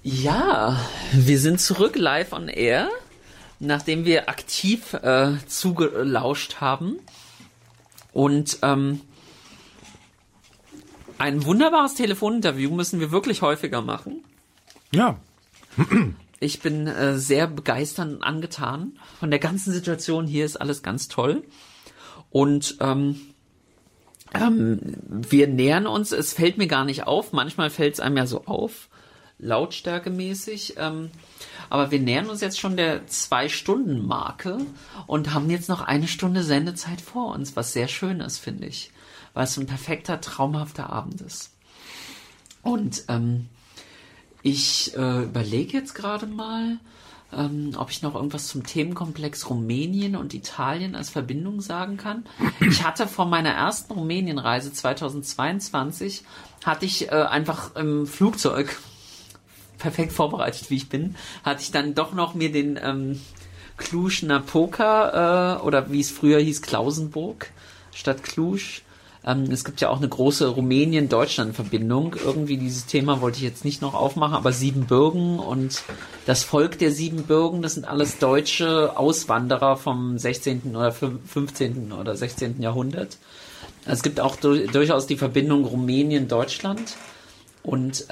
Ja, wir sind zurück live on air, nachdem wir aktiv zugelauscht haben. Und ein wunderbares Telefoninterview müssen wir wirklich häufiger machen. Ja. Ich bin sehr begeistert und angetan von der ganzen Situation. Hier ist alles ganz toll. Und wir nähern uns, es fällt mir gar nicht auf, manchmal fällt es einem ja so auf, lautstärkemäßig, aber wir nähern uns jetzt schon der 2-Stunden-Marke und haben jetzt noch 1 Stunde Sendezeit vor uns, was sehr schön ist, finde ich, weil es so ein perfekter, traumhafter Abend ist. Und ich überlege jetzt gerade mal, ob ich noch irgendwas zum Themenkomplex Rumänien und Italien als Verbindung sagen kann. Ich hatte vor meiner ersten Rumänienreise 2022, hatte ich einfach im Flugzeug, perfekt vorbereitet wie ich bin, hatte ich dann doch noch mir den Cluj-Napoca oder wie es früher hieß, Klausenburg statt Cluj. Es gibt ja auch eine große Rumänien-Deutschland-Verbindung. Irgendwie dieses Thema wollte ich jetzt nicht noch aufmachen, aber Siebenbürgen und das Volk der Siebenbürgen, das sind alles deutsche Auswanderer vom 16. oder 15. oder 16. Jahrhundert. Es gibt auch durchaus die Verbindung Rumänien-Deutschland und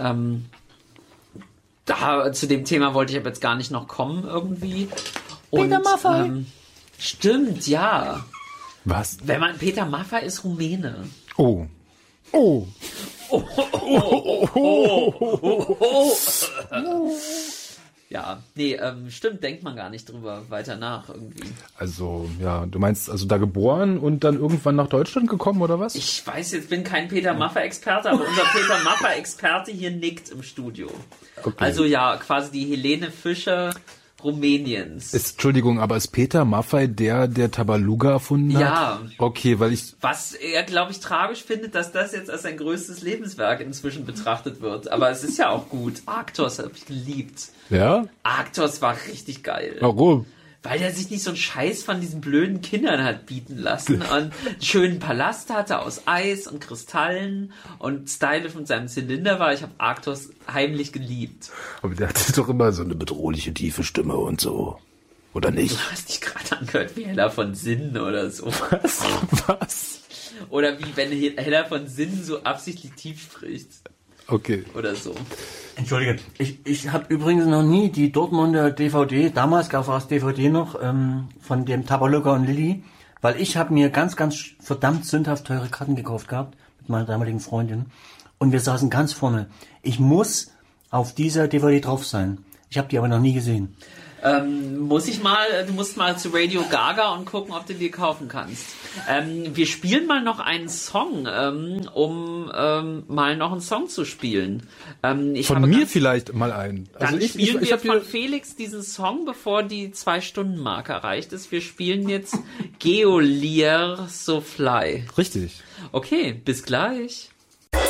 zu dem Thema wollte ich aber jetzt gar nicht noch kommen irgendwie. Und, Peter Maffay. Stimmt, ja. Was? Peter Maffay ist Rumäne. Oh. Oh. Oh, oh, oh, oh, oh. Ja, nee, stimmt, denkt man gar nicht drüber weiter nach irgendwie. Also, ja, du meinst also da geboren und dann irgendwann nach Deutschland gekommen, oder was? Ich weiß jetzt, bin kein Peter Maffay-Experte, aber unser Peter Maffay-Experte hier nickt im Studio. Okay. Also ja, quasi die Helene Fischer Rumäniens. Entschuldigung, aber ist Peter Maffay der Tabaluga erfunden hat? Ja. Okay, weil ich... Was er, glaube ich, tragisch findet, dass das jetzt als sein größtes Lebenswerk inzwischen betrachtet wird. Aber es ist ja auch gut. Arctos habe ich geliebt. Ja? Arctos war richtig geil. Warum? Weil er sich nicht so einen Scheiß von diesen blöden Kindern hat bieten lassen und einen schönen Palast hatte aus Eis und Kristallen und stylisch mit seinem Zylinder war. Ich habe Arctos heimlich geliebt. Aber der hatte doch immer so eine bedrohliche, tiefe Stimme und so. Oder nicht? Du hast dich gerade angehört wie Hella von Sinnen oder so. Was? Oder wie wenn Hella von Sinnen so absichtlich tief spricht. Okay. Oder so. Entschuldige, ich habe übrigens noch nie die Dortmunder DVD, damals gab es DVD noch, von dem Tabaluga und Lilly, weil ich habe mir ganz, ganz verdammt sündhaft teure Karten gekauft gehabt, mit meiner damaligen Freundin, und wir saßen ganz vorne. Ich muss auf dieser DVD drauf sein. Ich habe die aber noch nie gesehen. Du musst mal zu Radio Gaga und gucken, ob du die kaufen kannst. Wir spielen mal noch einen Song, um mal noch einen Song zu spielen. Von mir vielleicht mal einen. Dann spielen wir von Felix diesen Song, bevor die 2-Stunden-Marke erreicht ist. Wir spielen jetzt Geolier So Fly. Richtig. Okay, bis gleich.